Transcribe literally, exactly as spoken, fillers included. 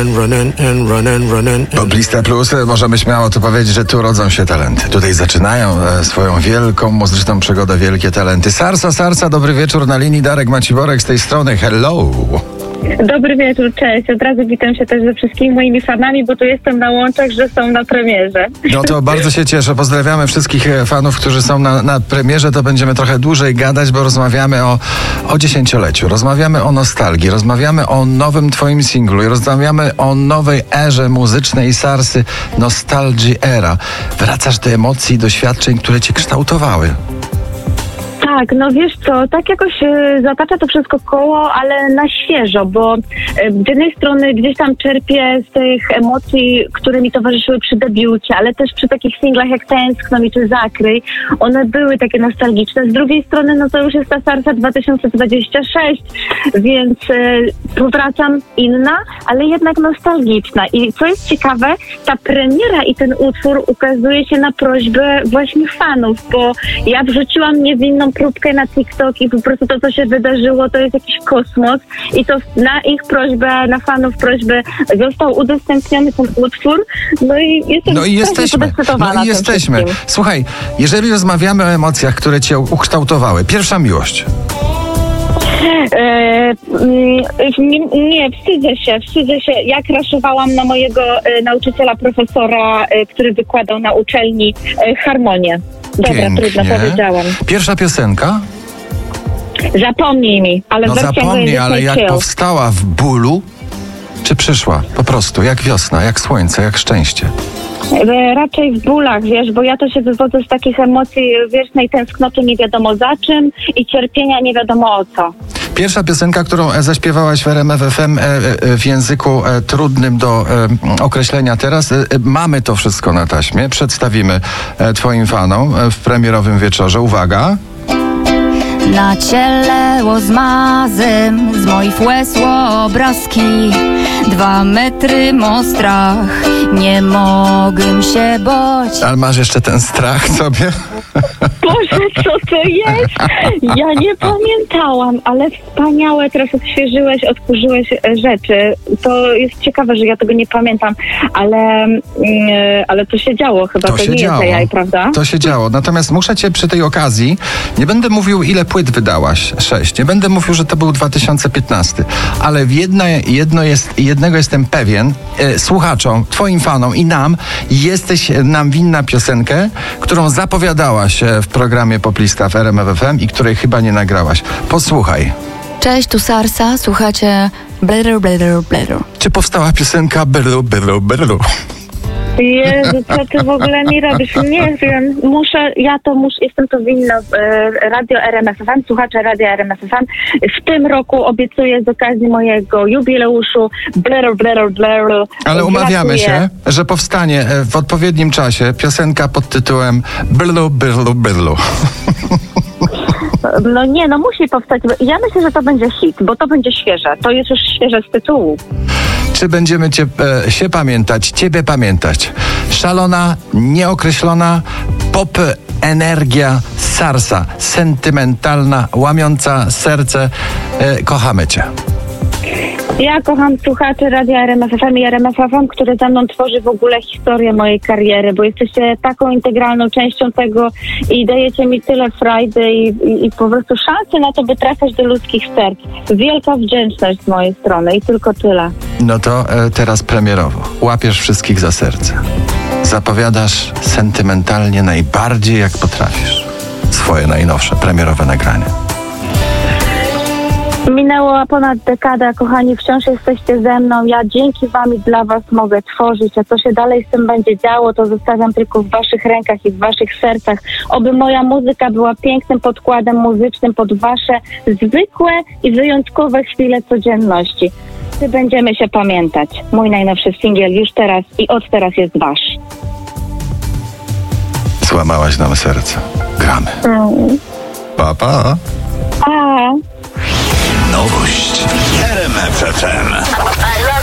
Poplista Plus, możemy śmiało to powiedzieć, że tu rodzą się talenty. Tutaj zaczynają e, swoją wielką muzyczną przygodę wielkie talenty. Sarsa, Sarsa, dobry wieczór na linii. Darek Maciborek z tej strony. Hello! Dobry wieczór, cześć. Od razu witam się też ze wszystkimi moimi fanami, bo tu jestem na łączach, że są na premierze. No to bardzo się cieszę. Pozdrawiamy wszystkich fanów, którzy są na, na premierze. To będziemy trochę dłużej gadać, bo rozmawiamy o, o dziesięcioleciu. Rozmawiamy o nostalgii, rozmawiamy o nowym twoim singlu i rozmawiamy o nowej erze muzycznej Sarsy, Nostalgia Era. Wracasz do emocji i doświadczeń, które cię kształtowały. Tak, no wiesz co, tak jakoś e, zatacza to wszystko koło, ale na świeżo, bo e, z jednej strony gdzieś tam czerpię z tych emocji, które mi towarzyszyły przy debiucie, ale też przy takich singlach jak Tęskno mi czy Zakryj, one były takie nostalgiczne. Z drugiej strony, no to już jest ta Sarsa dwa tysiące dwadzieścia sześć, więc e, powracam inna, ale jednak nostalgiczna. I co jest ciekawe, ta premiera i ten utwór ukazuje się na prośbę właśnie fanów, bo ja wrzuciłam niewinną próbkę na TikTok i po prostu to, co się wydarzyło, to jest jakiś kosmos i to na ich prośbę, na fanów prośbę został udostępniony ten utwór, no i jestem no i jesteśmy, no i jesteśmy. Wszystkim. Słuchaj, jeżeli rozmawiamy o emocjach, które cię ukształtowały, pierwsza miłość. E, nie, nie, wstydzę się, wstydzę się. Ja kraszowałam na mojego e, nauczyciela, profesora, e, który wykładał na uczelni e, harmonię. Dobra, Pięknie. trudno powiedziałam. Pierwsza piosenka? Zapomnij mi, ale No wersja zapomnij, ale jak chill. powstała w bólu, czy przyszła po prostu, jak wiosna, jak słońce, jak szczęście? E, Raczej w bólach, wiesz, bo ja to się wywodzę z takich emocji wiecznej tęsknoty nie wiadomo za czym i cierpienia nie wiadomo o co. Pierwsza piosenka, którą e, zaśpiewałaś w R M F F M e, e, w języku e, trudnym do e, określenia teraz. E, e, mamy to wszystko na taśmie. Przedstawimy e, twoim fanom e, w premierowym wieczorze. Uwaga. Na ciele łozmazem z moich łez obrazki, dwa metry mo strach, nie mogę się boć. Ale masz jeszcze ten strach sobie? Boże, co to jest? Ja nie pamiętałam, ale wspaniałe, teraz odświeżyłeś, odkurzyłeś rzeczy. To jest ciekawe, że ja tego nie pamiętam, ale, yy, ale to się działo chyba, to, to się nie działo. jest A I, prawda? To się działo. Natomiast muszę cię przy tej okazji, nie będę mówił, ile płyt wydałaś, sześć. Nie będę mówił, że to był dwa tysiące piętnasty, ale w jedno, jedno jest, jednego jestem pewien, e, słuchaczom, twoim fanom i nam, jesteś nam winna piosenkę, którą zapowiadałaś w programie Poplista w R M F F M i której chyba nie nagrałaś. Posłuchaj. Cześć, tu Sarsa, słuchacie Bledru, bledru, bledru. Czy powstała piosenka Byrlu, Byrlu, Byrlu? Jezu, co ty w ogóle mi robisz? Nie wiem, muszę, ja to muszę, jestem to winna e, Radio R M F F M, słuchacze Radio R M F F M. W tym roku obiecuję z okazji mojego jubileuszu blerr, blerr, blerr. Ale umawiamy się, że powstanie w odpowiednim czasie piosenka pod tytułem Byrlu, Byrlu, Byrlu. No nie, no musi powstać. Ja myślę, że to będzie hit, bo to będzie świeże. To jest już świeże z tytułu. Czy będziemy cię, e, się pamiętać, ciebie pamiętać? Szalona, nieokreślona, pop energia Sarsa, sentymentalna, łamiąca serce. E, kochamy cię. Ja kocham słuchaczy Radia R M F F M i R M F F M, który ze mną tworzy w ogóle historię mojej kariery, bo jesteście taką integralną częścią tego i dajecie mi tyle frajdy i, i, i po prostu szansę na to, by trafiać do ludzkich serc. Wielka wdzięczność z mojej strony i tylko tyle. No to e, teraz premierowo. Łapiesz wszystkich za serce. Zapowiadasz sentymentalnie najbardziej jak potrafisz. Swoje najnowsze, premierowe nagranie. Minęła ponad dekada, kochani, wciąż jesteście ze mną. Ja dzięki wam i dla was mogę tworzyć, a co się dalej z tym będzie działo, to zostawiam tylko w waszych rękach i w waszych sercach. Oby moja muzyka była pięknym podkładem muzycznym pod wasze zwykłe i wyjątkowe chwile codzienności. Ty będziemy się pamiętać. Mój najnowszy singiel już teraz i od teraz jest wasz. Złamałaś nam serce. Gramy. Mm. Pa, pa. A. Nowość R M F F M.